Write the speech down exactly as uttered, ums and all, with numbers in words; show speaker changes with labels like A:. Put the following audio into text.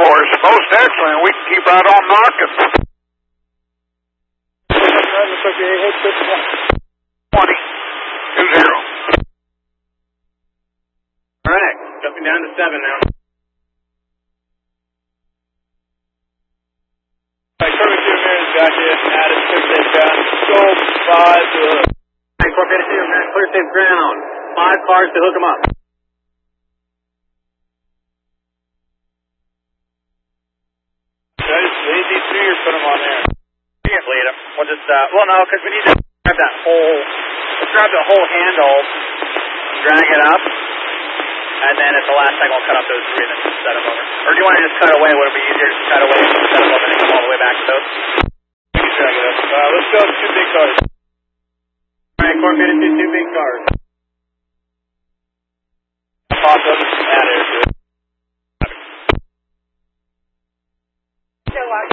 A: for us. Most excellent. We can keep right on knocking. twenty. Two zero.
B: All right. Jumping down to seven now.
C: Corvette Ameri's got you. Added clear safe ground. Go five to hook.
B: Hey, Corvette Ameri's clear safe ground. Five cars to hook them up.
C: Guys, lazy three or put them on there.
B: You can bleed them. We'll just, uh, well, no, because we need to grab that whole, let's grab the whole handle, drag it up, and then at the last second we'll cut up those three and then just set them over. Or do you want to just cut away? Would it be easier to just cut away and set them over and then come all the way back to those?
C: We can drag it up. Uh, let's go with two big cars.
B: Alright, Corvette, two, two big cars.
C: Pop up and add air to it.
D: Still like